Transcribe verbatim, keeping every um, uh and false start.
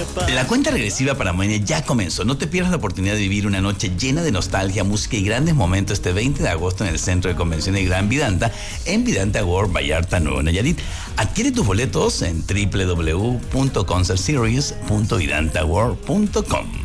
La cuenta regresiva para Moenia ya comenzó. No te pierdas la oportunidad de vivir una noche llena de nostalgia, música y grandes momentos este veinte de agosto en el Centro de Convenciones Gran Vidanta, en Vidanta World, Vallarta, Nuevo Nayarit. Adquiere tus boletos en doble u doble u doble u punto concert series punto vidanta world punto com.